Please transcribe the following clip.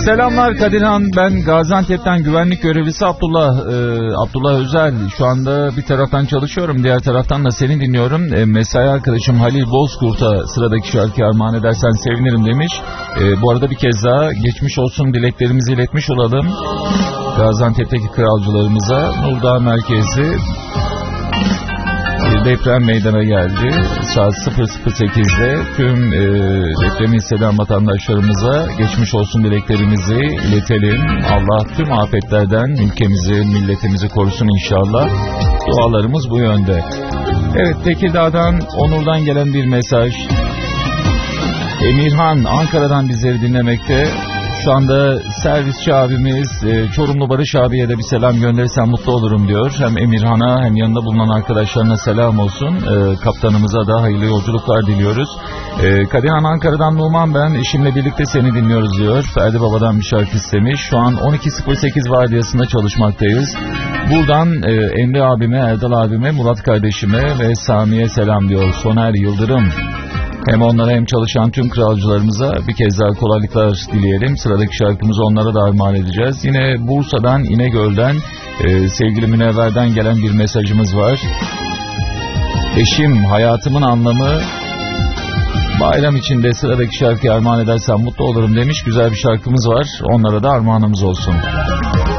Selamlar Kadirhan, ben Gaziantep'ten güvenlik görevlisi Abdullah Özel. Şu anda bir taraftan çalışıyorum, diğer taraftan da seni dinliyorum. Mesai arkadaşım Halil Bozkurt'a sıradaki şarkıyı armağan edersen sevinirim demiş. Bu arada bir kez daha geçmiş olsun dileklerimizi iletmiş olalım Gaziantep'teki kralcılarımıza. Nurdağ merkezi deprem meydana geldi. Saat 00.08'de tüm depremi hisseden vatandaşlarımıza geçmiş olsun dileklerimizi iletelim. Allah tüm afetlerden ülkemizi, milletimizi korusun inşallah. Dualarımız bu yönde. Evet, Tekirdağ'dan Onur'dan gelen bir mesaj. Emirhan Ankara'dan bizleri dinlemekte. Şu anda servisçi abimiz Çorumlu Barış abiye de bir selam gönderirsen mutlu olurum diyor. Hem Emirhan'a hem yanında bulunan arkadaşlarına selam olsun. Kaptanımıza da hayırlı yolculuklar diliyoruz. Kadirhan Ankara'dan Numan, ben eşimle birlikte seni dinliyoruz diyor. Ferdi Baba'dan bir şarkı istemiş. Şu an 12.08 vardiyasında çalışmaktayız. Buradan Emre abime, Erdal abime, Murat kardeşime ve Sami'ye selam diyor. Soner Yıldırım. Hem onlara hem çalışan tüm kralcılarımıza bir kez daha kolaylıklar dileyelim. Sıradaki şarkımızı onlara da armağan edeceğiz. Yine Bursa'dan, İnegöl'den sevgili Münevver'den gelen bir mesajımız var. Eşim hayatımın anlamı, bayram içinde sıradaki şarkıyı armağan edersen mutlu olurum demiş. Güzel bir şarkımız var. Onlara da armağanımız olsun.